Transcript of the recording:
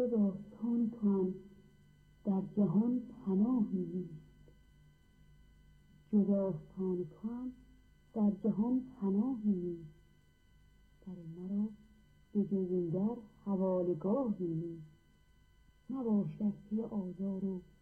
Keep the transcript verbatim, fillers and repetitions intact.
جز آستان توام در جهان پناهی نیست. جز آستان توام در جهان پناهی نیست. در مرا به جز این در حوالگاهی نیست. مباش در پی آزار و